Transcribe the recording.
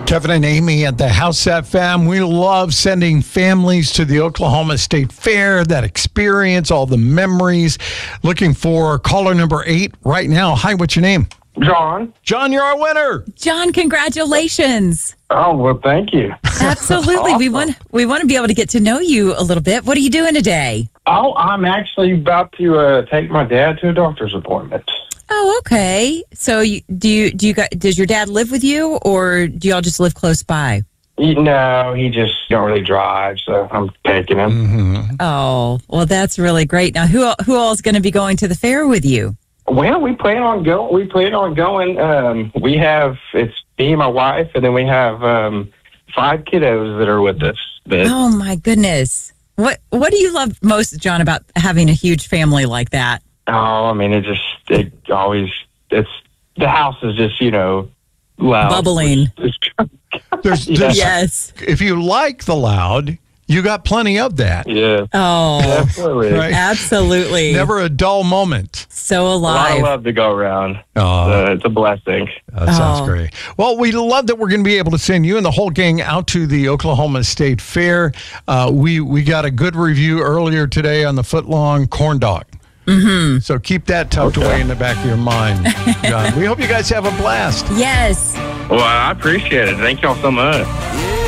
Kevin and Amy at the House FM. We love sending families to the Oklahoma State Fair, that experience, all the memories. Looking for caller number 8 right now. Hi, what's your name? John. John, you're our winner. John, congratulations. Oh, well, thank you. Absolutely. Awesome. We want to be able to get to know you a little bit. What are you doing today? Oh, I'm actually about to take my dad to a doctor's appointment. Oh, okay. So does your dad live with you, or do y'all just live close by? No, he just don't really drive, so I'm taking him. Mm-hmm. Oh, well, that's really great. Now, who all is going to be going to the fair with you? Well, we plan on going. It's me and my wife, and then we have 5 kiddos that are with us. Oh my goodness! What do you love most, John, about having a huge family like that? Oh, I mean, the house is just, loud. Bubbling. Yes. If you like the loud, you got plenty of that. Yeah. Oh, absolutely. Right? Absolutely. Never a dull moment. So alive. A lot of love to go around. It's a blessing. That sounds great. Well, we love that we're going to be able to send you and the whole gang out to the Oklahoma State Fair. We got a good review earlier today on the footlong corn dog. Mm-hmm. So keep that tucked away in the back of your mind, John. We hope you guys have a blast. Yes. Well, I appreciate it. Thank y'all so much.